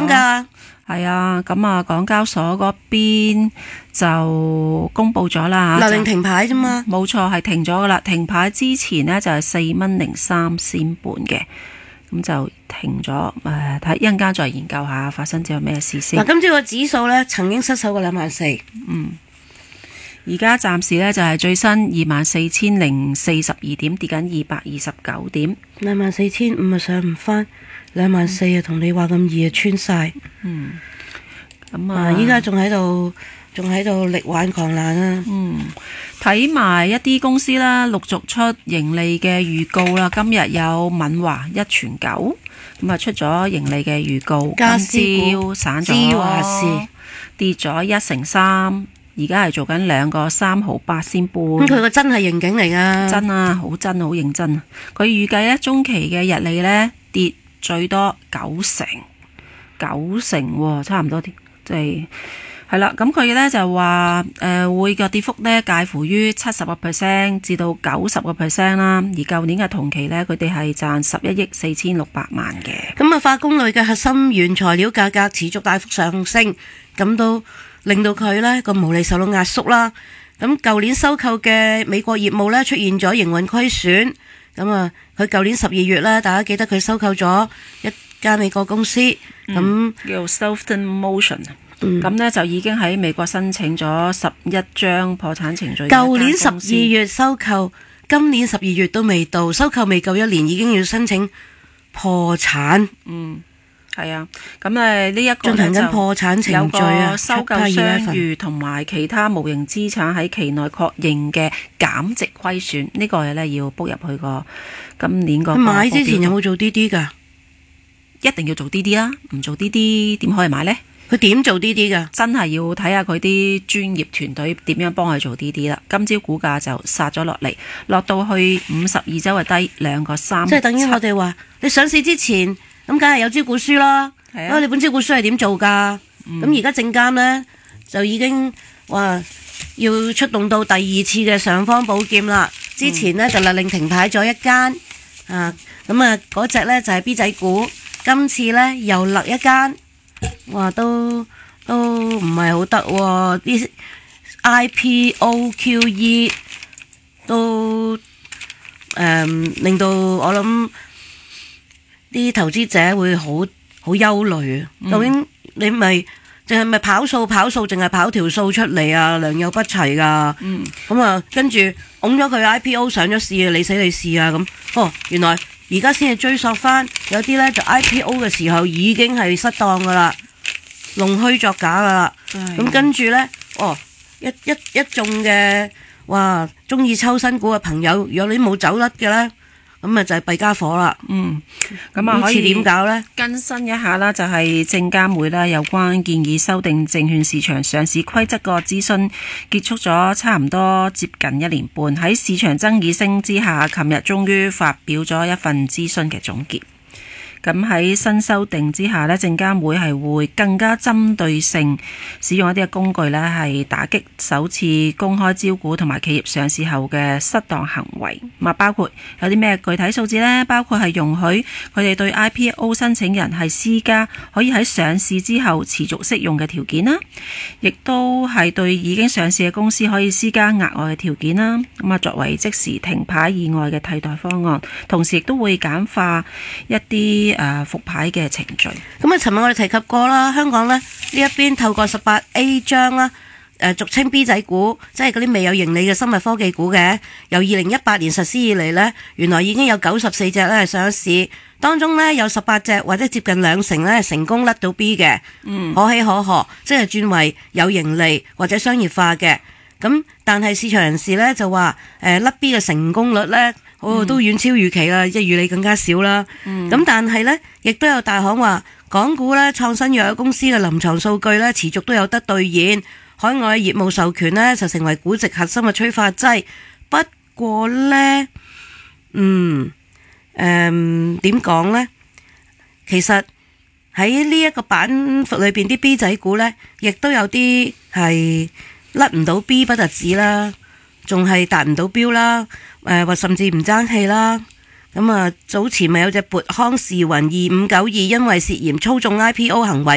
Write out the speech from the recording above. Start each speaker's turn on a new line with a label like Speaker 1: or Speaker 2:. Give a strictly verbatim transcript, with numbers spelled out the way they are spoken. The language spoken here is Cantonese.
Speaker 1: 等㗎。
Speaker 2: 係啊，咁啊，港交所嗰邊就公布咗啦，
Speaker 1: 勒令停牌啫嘛。
Speaker 2: 冇錯，係停咗噶啦。停牌之前呢，就係四蚊零三仙半嘅，咁就停咗。誒、呃，睇一陣間再研究下發生咗咩事先。
Speaker 1: 嗱，今朝個指數呢曾經失守過兩萬四，
Speaker 2: 嗯，而家暫時呢，就係最新二萬四千零四十二點，跌緊二百二十九點。
Speaker 1: 兩萬四千五啊上唔翻，兩萬四啊同你話咁易啊穿晒。
Speaker 2: 嗯，咁
Speaker 1: 啊，
Speaker 2: 啊，
Speaker 1: 依家仲喺度，仲喺度力挽狂瀾啊！
Speaker 2: 嗯，睇埋一啲公司啦，陸續出盈利嘅預告啦。今日有敏華、一傳九，咁啊出咗盈利嘅預告。
Speaker 1: 家私
Speaker 2: 今
Speaker 1: 股
Speaker 2: 朝散
Speaker 1: 芝華
Speaker 2: 咗
Speaker 1: 士，
Speaker 2: 跌咗一成三，而家係做緊兩個三毫八仙半。
Speaker 1: 咁佢個真係刑警嚟噶，
Speaker 2: 真啊，好真好認真啊！佢預計呢中期嘅日利呢跌最多九成，九成喎，差唔多啲，即係係啦。咁佢呢就話誒、呃、會個跌幅呢介乎於七十個 percent 至到九十個 percent 啦。而舊年嘅同期呢，佢哋係賺十一億四千六百萬嘅。
Speaker 1: 咁啊，化工類嘅核心原材料價格持續大幅上升，咁都令到佢呢個毛利受到壓縮啦。咁舊年收購嘅美國業務呢出現咗營運虧損。咁啊，佢舊年十二月呢，大家記得佢收購咗一間美國公司，咁、嗯、
Speaker 2: 叫 Southern Motion，咁呢、嗯、就已經喺美國申請咗十一張破產程序。
Speaker 1: 舊年十二月收購，今年十二月都未到，收購未夠一年已經要申請破產。
Speaker 2: 嗯，係啊，咁誒呢一個
Speaker 1: 進行緊破產程序啊，
Speaker 2: 有個收購商譽同埋其他無形資產喺期內確認嘅減值虧損，呢、這個嘢呢要 book 入去個今年個。
Speaker 1: 買之前有冇做 D D 㗎？
Speaker 2: 一定要做 D D 啦，唔做 D D 點可以買呢？
Speaker 1: 佢點做 D D 㗎？
Speaker 2: 真係要睇下佢啲專業團隊點樣幫佢做 D D 啦。今朝股價就殺咗落嚟，落到去五十二周嘅低兩個三。
Speaker 1: 即係等於我哋話，你上市之前咁梗係有招股書啦。係啊，你本招股書係點做㗎？咁而家證監呢，就已經話要出動到第二次嘅尚方寶劍啦。之前呢，就勒令停牌咗一間啊，咁啊嗰隻呢，就係 B 仔股，今次呢，又勒一間。哇，都都唔係好得喎，啲 I P O Q E 都誒、嗯、令到我諗啲投資者會好好憂慮啊！究竟你咪淨係咪跑數跑數，淨係跑條數出嚟啊？良莠不齊噶，咁啊跟住拱咗佢 I P O 上咗市啊，你死你試啊咁。哦，原來而家先係追溯翻，有啲呢就 I P O 嘅時候已經係失當噶啦，弄虛作假噶啦。咁跟住呢，哦一一一眾嘅哇中意抽新股嘅朋友，如果你冇走甩嘅呢，咁啊就係弊家伙啦。
Speaker 2: 嗯，咁啊可以
Speaker 1: 點搞呢？
Speaker 2: 更新一下啦，就係證監會啦，有關建議修訂證券市場上市規則個諮詢結束咗差唔多接近一年半，喺市場爭議聲之下，琴日終於發表咗一份諮詢嘅總結。咁喺新修訂之下呢，證監會係會更加針對性使用一啲嘅工具呢，係打擊首次公開招股同埋企業上市後嘅失當行為。咁啊，包括有啲咩具體數字呢？包括係容許佢哋對 I P O 申請人係施加可以喺上市之後持續適用嘅條件啦，亦都係對已經上市嘅公司可以施加額外嘅條件啦。咁啊，作為即時停牌以外嘅替代方案，同時亦都會簡化一啲誒復牌嘅程序。
Speaker 1: 咁啊，尋日我哋提及過啦，香港呢，呢一邊透過十八 A 章啦，誒俗稱 B 仔股，即係嗰啲未有盈利嘅生物科技股嘅，由二零一八年實施以嚟呢，原來已經有九十四隻咧係上市，當中呢，有十八隻或者接近兩成呢係成功甩到 B 嘅，嗯，可喜可賀，即係轉為有盈利或者商業化嘅。咁但係市場人士呢，就話，誒甩 B 嘅成功率呢，哦，都遠超預期啦，即係預你更加少啦。咁、嗯、但係呢，亦都有大行話，港股呢創新藥公司嘅臨床數據呢，持續都有得兌現，海外業務授權呢，就成為估值核心嘅催化劑。不過呢，嗯，誒點講呢？其實喺呢一個板塊裏邊啲 B 仔股呢，亦都有啲係甩唔到 B 不特止啦，仲係達唔到標啦。誒或甚至唔爭氣啦，咁啊早前咪有隻撥康視雲二五九二，因為涉嫌操縱 I P O 行為。